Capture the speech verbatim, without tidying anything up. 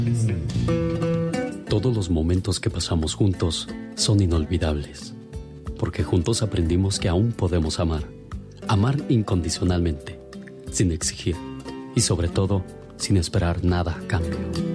Todos los momentos que pasamos juntos son inolvidables, porque juntos aprendimos que aún podemos amar, amar incondicionalmente, sin exigir y sobre todo sin esperar nada a cambio.